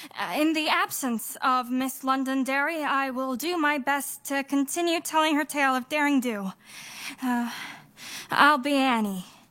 In the absence of Miss Londonderry, I will do my best to continue telling her tale of daring do. I'll be Annie.